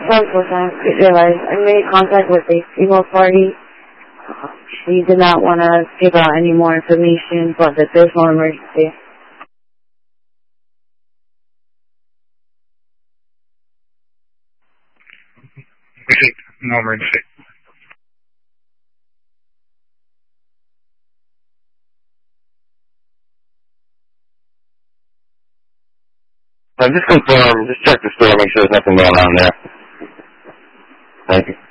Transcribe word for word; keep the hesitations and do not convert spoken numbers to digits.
phone for time. I realized I made contact with a female party. She did not want to give out any more information, but that there's no emergency. No emergency. Uh, just confirm, just check the store, make sure there's nothing going on there. Thank you.